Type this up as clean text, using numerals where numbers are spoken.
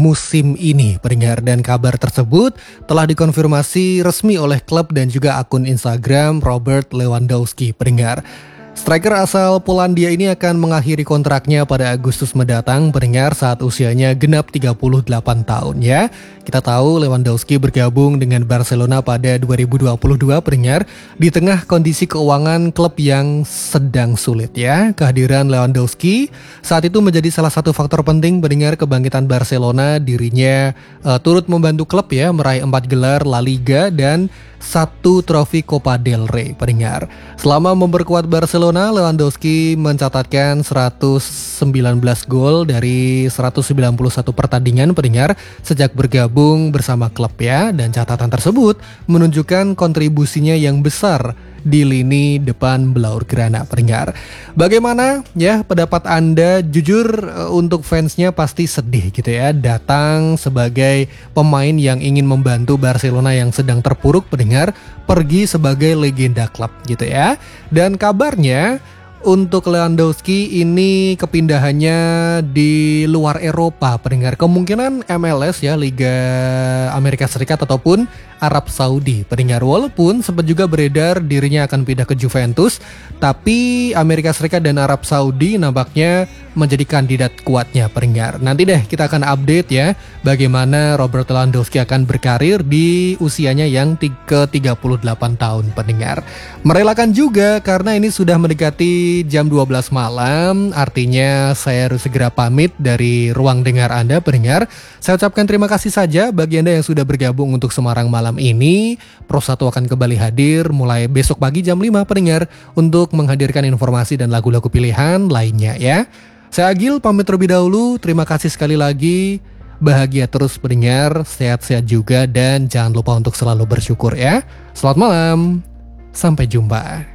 musim ini pendengar, dan kabar tersebut telah dikonfirmasi resmi oleh klub dan juga akun Instagram Robert Lewandowski pendengar. Striker asal Polandia ini akan mengakhiri kontraknya pada Agustus mendatang pendengar saat usianya genap 38 tahun ya. Kita tahu Lewandowski bergabung dengan Barcelona pada 2022 pendengar di tengah kondisi keuangan klub yang sedang sulit ya. Kehadiran Lewandowski saat itu menjadi salah satu faktor penting pendengar kebangkitan Barcelona. Dirinya turut membantu klub ya meraih 4 gelar La Liga dan 1 trofi Copa del Rey pendengar. Selama memperkuat Barcelona, Lewandowski mencatatkan 119 gol dari 191 pertandingan pendengar sejak bergabung bersama klub ya, dan catatan tersebut menunjukkan kontribusinya yang besar di lini depan Blaugrana pendengar. Bagaimana ya pendapat Anda? Jujur untuk fansnya pasti sedih gitu ya, datang sebagai pemain yang ingin membantu Barcelona yang sedang terpuruk pendengar, pergi sebagai legenda klub gitu ya. Dan kabarnya untuk Lewandowski ini kepindahannya di luar Eropa pendengar, kemungkinan MLS ya, Liga Amerika Serikat ataupun Arab Saudi pendengar. Walaupun sempat juga beredar dirinya akan pindah ke Juventus, tapi Amerika Serikat dan Arab Saudi nampaknya menjadi kandidat kuatnya pendengar. Nanti deh kita akan update ya bagaimana Robert Lewandowski akan berkarir di usianya yang ke-38 tahun pendengar. Merelakan juga karena ini sudah mendekati jam 12 malam, artinya saya harus segera pamit dari ruang dengar Anda pendengar. Saya ucapkan terima kasih saja bagi Anda yang sudah bergabung untuk Semarang Malam ini. Pro 1 akan kembali hadir mulai besok pagi jam 5 pendengar untuk menghadirkan informasi dan lagu-lagu pilihan lainnya ya. Saya Agil pamit terlebih dahulu. Terima kasih sekali lagi. Bahagia terus pendengar, sehat-sehat juga, dan jangan lupa untuk selalu bersyukur ya. Selamat malam. Sampai jumpa.